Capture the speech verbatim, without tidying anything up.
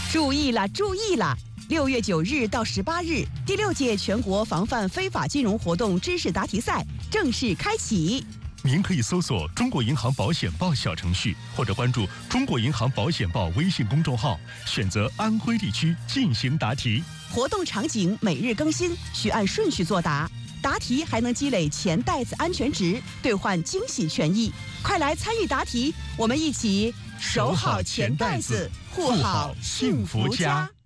注意了，注意了！六月九日到十八日，第六届全国防范非法金融活动知识答题赛正式开启。 您可以搜索“中国银行保险报”小程序，或者关注“中国银行保险报”微信公众号，选择安徽地区进行答题。 活动场景每日更新，需按顺序作答。答题还能积累钱袋子安全值，兑换惊喜权益。快来参与答题，我们一起守好钱袋子，护好幸福家。